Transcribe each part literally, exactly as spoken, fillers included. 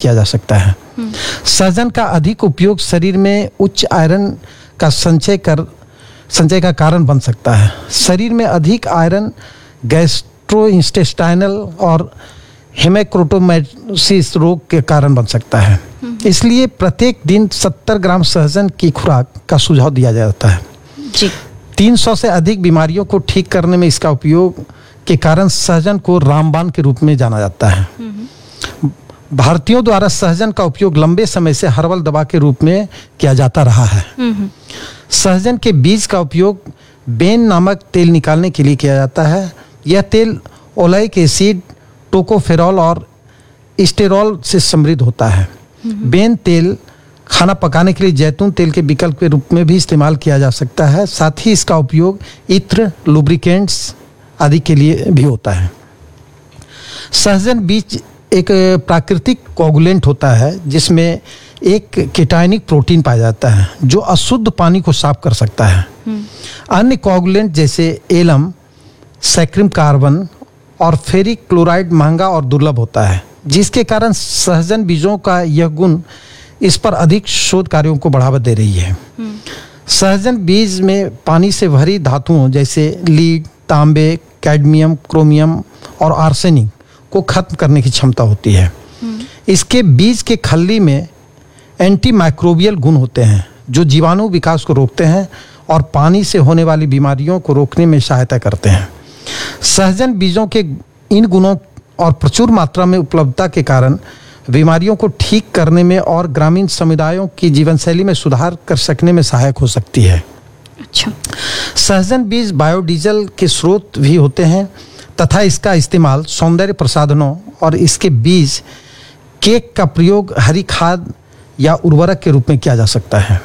किया जा सकता है। सहजन का अधिक उपयोग शरीर में उच्च आयरन का संचय कर संचय का कारण बन सकता है। शरीर में अधिक आयरन गैस्ट्रोइंटेस्टाइनल और हेमेक्रोटोमाइसिस रोग के कारण बन सकता है। इसलिए प्रत्येक दिन सत्तर ग्राम सहजन की खुराक का सुझाव दिया जाता है जी। तीन सौ से अधिक बीमारियों को ठीक करने में इसका उपयोग के कारण सहजन को रामबाण के रूप में जाना जाता है। भारतीयों द्वारा सहजन का उपयोग लंबे समय से हर्बल दवा के रूप में किया जाता रहा है। सहजन के बीज का उपयोग बेन नामक तेल निकालने के लिए किया जाता है। यह तेल ओलेइक एसिड, टोकोफेरॉल और स्टेरॉल से समृद्ध होता है। बेन तेल खाना पकाने के लिए जैतून तेल के विकल्प के रूप में भी इस्तेमाल किया जा सकता है। साथ ही इसका उपयोग इत्र, लुब्रिकेंट्स आदि के लिए भी होता है। सहजन बीज एक प्राकृतिक कोगुलेंट होता है जिसमें एक केटायनिक प्रोटीन पाया जाता है जो अशुद्ध पानी को साफ कर सकता है। अन्य कोगुलेंट जैसे एलम, सैक्रिम कार्बन और फेरिक क्लोराइड महंगा और दुर्लभ होता है, जिसके कारण सहजन बीजों का यह गुण इस पर अधिक शोध कार्यों को बढ़ावा दे रही है। सहजन बीज में पानी से भरी धातुओं जैसे लीड, तांबे, कैडमियम, क्रोमियम और आर्सेनिक को खत्म करने की क्षमता होती है। इसके बीज के खल्ली में एंटी माइक्रोबियल गुण होते हैं जो जीवाणु विकास को रोकते हैं और पानी से होने वाली बीमारियों को रोकने में सहायता करते हैं। सहजन बीजों के इन गुणों और प्रचुर मात्रा में उपलब्धता के कारण बीमारियों को ठीक करने में और ग्रामीण समुदायों की जीवनशैली में सुधार कर सकने में सहायक हो सकती है। अच्छा। सहजन बीज बायोडीजल के स्रोत भी होते हैं तथा इसका इस्तेमाल सौंदर्य प्रसाधनों और इसके बीज केक का प्रयोग हरी खाद या उर्वरक के रूप में किया जा सकता है।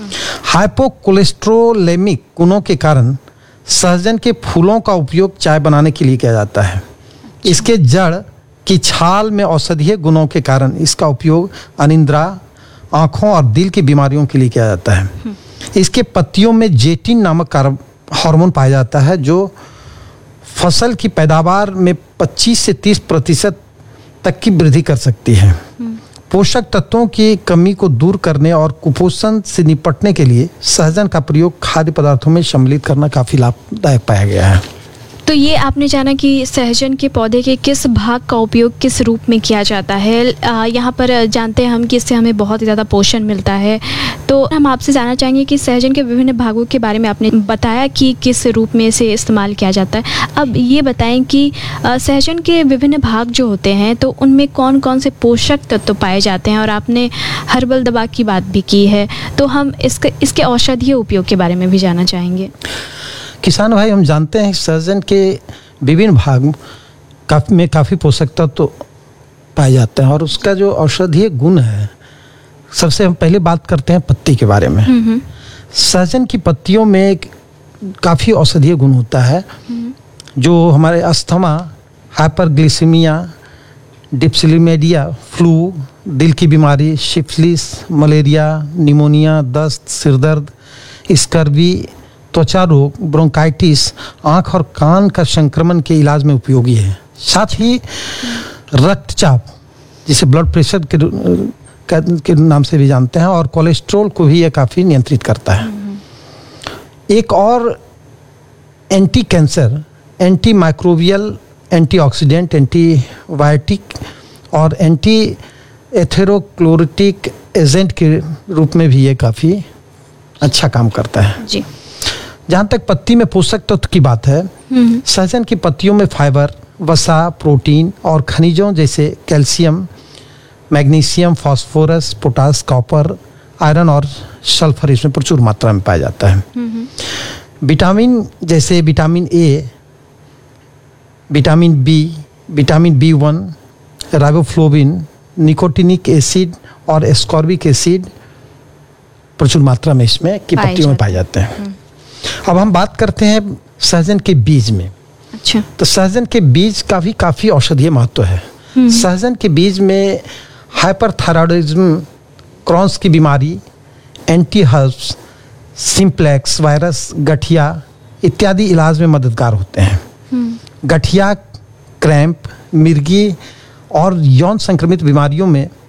हाइपोकोलेस्ट्रोलेमिक गुणों के कारण सहजन के फूलों का उपयोग चाय बनाने के लिए किया जाता है। इसके जड़ की छाल में औषधीय गुणों के कारण इसका उपयोग अनिद्रा, आँखों और दिल की बीमारियों के लिए किया जाता है। इसके पत्तियों में जेटिन नामक हार्मोन पाया जाता है जो फसल की पैदावार में पच्चीस से तीस प्रतिशत तक की वृद्धि कर सकती है। पोषक तत्वों की कमी को दूर करने और कुपोषण से निपटने के लिए सहजन का प्रयोग खाद्य पदार्थों में सम्मिलित करना काफी लाभदायक पाया गया है। तो ये आपने जाना कि सहजन के पौधे के किस भाग का उपयोग किस रूप में किया जाता है। यहाँ पर जानते हैं हम कि इससे हमें बहुत ज़्यादा पोषण मिलता है। तो हम आपसे जानना चाहेंगे कि सहजन के विभिन्न भागों के बारे में आपने बताया कि किस रूप में इसे इस्तेमाल किया जाता है। अब ये बताएं कि सहजन के विभिन्न भाग जो होते हैं तो उनमें कौन कौन से पोषक तत्व पाए जाते हैं, और आपने हर्बल दवा की बात भी की है, तो हम इसके इसके औषधीय उपयोग के बारे में भी जानना चाहेंगे। किसान भाई, हम जानते हैं सहजन के विभिन्न भाग काफी में काफ़ी पोषक तत्व तो पाए जाते हैं और उसका जो औषधीय गुण है, सबसे हम पहले बात करते हैं पत्ती के बारे में। सहजन की पत्तियों में काफ़ी औषधीय गुण होता है जो हमारे अस्थमा, हाइपरग्लिसेमिया, डिप्सिलीमेडिया, फ्लू, दिल की बीमारी, सिफिलिस, मलेरिया, निमोनिया, दस्त, सिरदर्द, स्कर्वी, त्वचा रोग, ब्रोंकाइटिस, आँख और कान का संक्रमण के इलाज में उपयोगी है। साथ ही रक्तचाप, जिसे ब्लड प्रेशर के, के नाम से भी जानते हैं, और कोलेस्ट्रॉल को भी यह काफ़ी नियंत्रित करता है। एक और anti cancer, anti microbial, antioxidant, antibiotic और एंटी एथेरोक्लोरिटिक एजेंट के रूप में भी ये काफ़ी अच्छा काम करता है जी। जहाँ तक पत्ती में पोषक तत्व की बात है, सहजन की पत्तियों में फाइबर, वसा, प्रोटीन और खनिजों जैसे calcium, magnesium, phosphorus, potash, copper, iron और सल्फर इसमें प्रचुर मात्रा में पाया जाता है। विटामिन जैसे vitamin A, vitamin B, vitamin B one, riboflavin, nicotinic acid और एस्कॉर्बिक एसिड प्रचुर मात्रा में इसमें की पत्तियों में पाए जाते हैं। अब हम बात करते हैं सहजन के बीज में। अच्छा। तो सहजन के बीज का भी काफ़ी औषधीय महत्व है। सहजन के बीज में हाइपरथायरॉयडिज्म, क्रॉन्स की बीमारी, एंटी हर्ब्स, सिंप्लेक्स वायरस, गठिया इत्यादि इलाज में मददगार होते हैं। गठिया, क्रैम्प, मिर्गी और यौन संक्रमित बीमारियों में